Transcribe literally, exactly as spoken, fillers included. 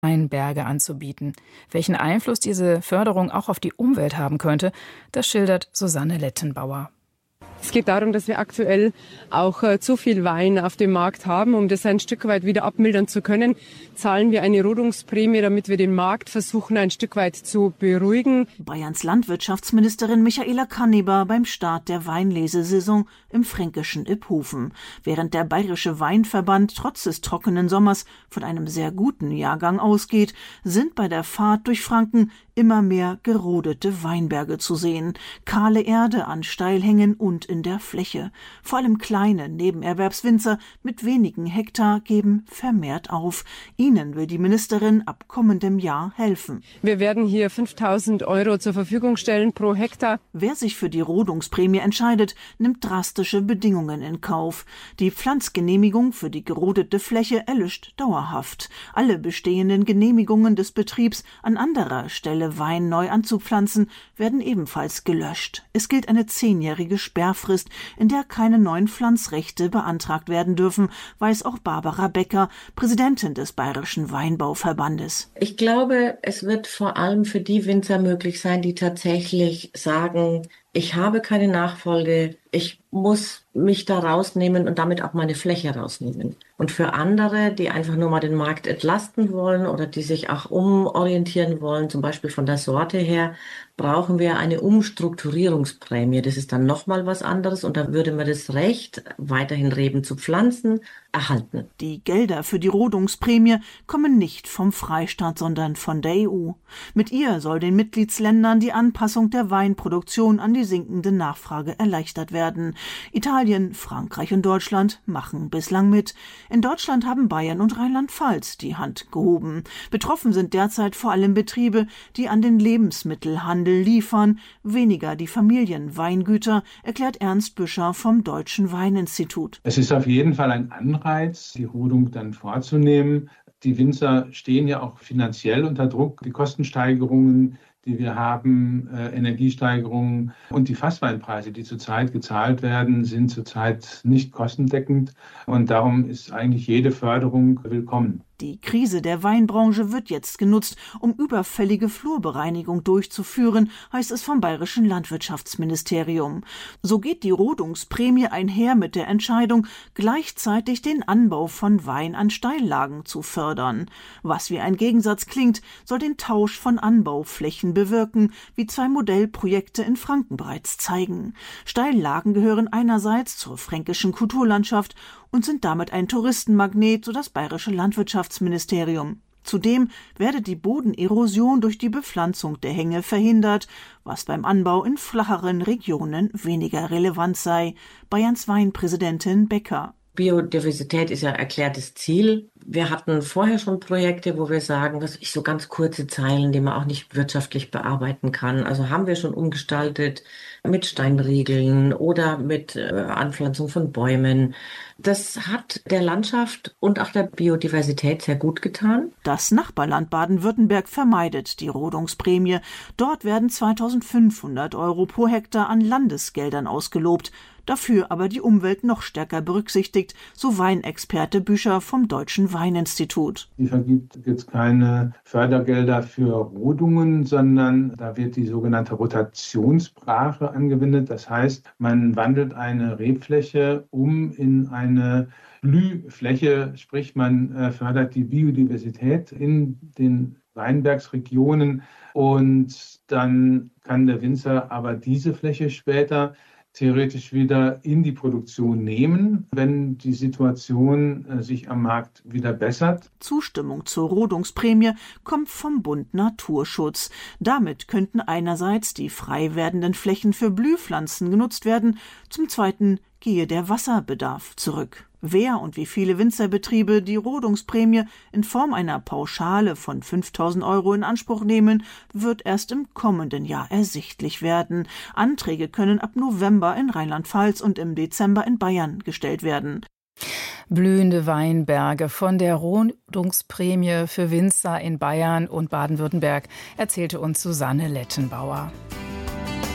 Weinberge anzubieten. Welchen Einfluss diese Förderung auch auf die Umwelt haben könnte, das schildert Susanne Lettenbauer. Es geht darum, dass wir aktuell auch äh, zu viel Wein auf dem Markt haben. Um das ein Stück weit wieder abmildern zu können, zahlen wir eine Rodungsprämie, damit wir den Markt versuchen, ein Stück weit zu beruhigen. Bayerns Landwirtschaftsministerin Michaela Kanneber beim Start der Weinlesesaison im fränkischen Iphofen. Während der Bayerische Weinverband trotz des trockenen Sommers von einem sehr guten Jahrgang ausgeht, sind bei der Fahrt durch Franken immer mehr gerodete Weinberge zu sehen. Kahle Erde an Steilhängen und in der Fläche. Vor allem kleine Nebenerwerbswinzer mit wenigen Hektar geben vermehrt auf. Ihnen will die Ministerin ab kommendem Jahr helfen. Wir werden hier fünftausend Euro zur Verfügung stellen pro Hektar. Wer sich für die Rodungsprämie entscheidet, nimmt drastische Bedingungen in Kauf. Die Pflanzgenehmigung für die gerodete Fläche erlischt dauerhaft. Alle bestehenden Genehmigungen des Betriebs, an anderer Stelle Wein neu anzupflanzen, werden ebenfalls gelöscht. Es gilt eine zehnjährige Sperrfrist, in der keine neuen Pflanzrechte beantragt werden dürfen, weiß auch Barbara Becker, Präsidentin des Bayerischen Weinbauverbandes. Ich glaube, es wird vor allem für die Winzer möglich sein, die tatsächlich sagen, ich habe keine Nachfolge, ich muss mich da rausnehmen und damit auch meine Fläche rausnehmen. Und für andere, die einfach nur mal den Markt entlasten wollen oder die sich auch umorientieren wollen, zum Beispiel von der Sorte her, brauchen wir eine Umstrukturierungsprämie. Das ist dann nochmal was anderes und da würde man das Recht, weiterhin Reben zu pflanzen, erhalten. Die Gelder für die Rodungsprämie kommen nicht vom Freistaat, sondern von der E U. Mit ihr soll den Mitgliedsländern die Anpassung der Weinproduktion an die sinkende Nachfrage erleichtert werden. Italien, Frankreich und Deutschland machen bislang mit. In Deutschland haben Bayern und Rheinland-Pfalz die Hand gehoben. Betroffen sind derzeit vor allem Betriebe, die an den Lebensmittelhandel liefern, weniger die Familienweingüter, erklärt Ernst Büscher vom Deutschen Weininstitut. Es ist auf jeden Fall ein Anreiz, die Rodung dann vorzunehmen. Die Winzer stehen ja auch finanziell unter Druck. Die Kostensteigerungen, die wir haben, äh, Energiesteigerungen und die Fassweinpreise, die zurzeit gezahlt werden, sind zurzeit nicht kostendeckend. Und darum ist eigentlich jede Förderung willkommen. Die Krise der Weinbranche wird jetzt genutzt, um überfällige Flurbereinigung durchzuführen, heißt es vom Bayerischen Landwirtschaftsministerium. So geht die Rodungsprämie einher mit der Entscheidung, gleichzeitig den Anbau von Wein an Steillagen zu fördern. Was wie ein Gegensatz klingt, soll den Tausch von Anbauflächen bewirken, wie zwei Modellprojekte in Franken bereits zeigen. Steillagen gehören einerseits zur fränkischen Kulturlandschaft und sind damit ein Touristenmagnet, so das Bayerische Landwirtschaftsministerium. Zudem werde die Bodenerosion durch die Bepflanzung der Hänge verhindert, was beim Anbau in flacheren Regionen weniger relevant sei. Bayerns Weinpräsidentin Becker. Biodiversität ist ja erklärtes Ziel. Wir hatten vorher schon Projekte, wo wir sagen, dass ich so ganz kurze Zeilen, die man auch nicht wirtschaftlich bearbeiten kann. Also haben wir schon umgestaltet mit Steinriegeln oder mit äh, Anpflanzung von Bäumen. Das hat der Landschaft und auch der Biodiversität sehr gut getan. Das Nachbarland Baden-Württemberg vermeidet die Rodungsprämie. Dort werden zweitausendfünfhundert Euro pro Hektar an Landesgeldern ausgelobt. Dafür aber die Umwelt noch stärker berücksichtigt, so Weinexperte Büscher vom Deutschen Weininstitut. Die vergibt jetzt keine Fördergelder für Rodungen, sondern da wird die sogenannte Rotationsbrache angewendet. Das heißt, man wandelt eine Rebfläche um in eine Blühfläche, sprich man äh, fördert die Biodiversität in den Weinbergsregionen und dann kann der Winzer aber diese Fläche später theoretisch wieder in die Produktion nehmen, wenn die Situation äh, sich am Markt wieder bessert. Zustimmung zur Rodungsprämie kommt vom Bund Naturschutz. Damit könnten einerseits die frei werdenden Flächen für Blühpflanzen genutzt werden, zum Zweiten gehe der Wasserbedarf zurück. Wer und wie viele Winzerbetriebe die Rodungsprämie in Form einer Pauschale von fünftausend Euro in Anspruch nehmen, wird erst im kommenden Jahr ersichtlich werden. Anträge können ab November in Rheinland-Pfalz und im Dezember in Bayern gestellt werden. Blühende Weinberge von der Rodungsprämie für Winzer in Bayern und Baden-Württemberg, erzählte uns Susanne Lettenbauer.